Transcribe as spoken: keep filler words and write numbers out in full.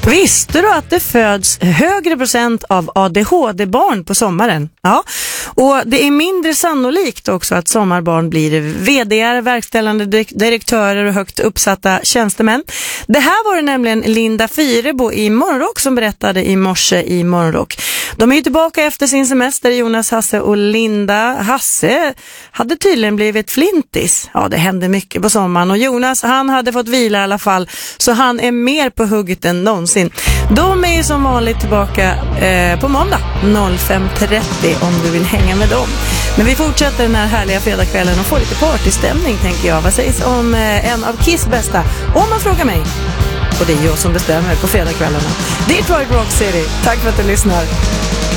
Visste du att det föds högre procent av A D H D-barn på sommaren? Ja, och det är mindre sannolikt också att sommarbarn blir vd:ar, verkställande direktörer och högt uppsatta tjänstemän. Det här var det nämligen Linda Fyrebo i Morgonrock som berättade i morse i Morgonrock. De är ju tillbaka efter sin semester, Jonas, Hasse och Linda. Hasse hade tydligen blivit flintis. Ja, det hände mycket på sommaren och Jonas, han hade fått vila i alla fall, så han är mer på hugget än någonsin. De är ju som vanligt tillbaka eh, på måndag fem trettio om du vill hänga med dem. Men vi fortsätter den här härliga fredagskvällen och får lite partystämning, tänker jag. Vad sägs om eh, en av Kiss bästa? Om man frågar mig. Och det är jag som bestämmer på fredagskvällarna. Detroit Rock City. Tack för att du lyssnar.